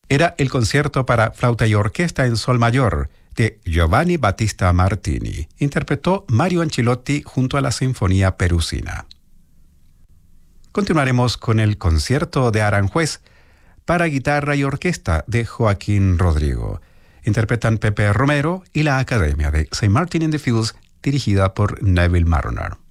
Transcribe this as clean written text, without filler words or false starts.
Era el concierto para flauta y orquesta en sol mayor de Giovanni Battista Martini. Interpretó Mario Ancelotti junto a la Sinfonía Perusina. Continuaremos con el concierto de Aranjuez para guitarra y orquesta de Joaquín Rodrigo. Interpretan Pepe Romero y la Academia de St. Martin in the Fields, dirigida por Neville Marriner.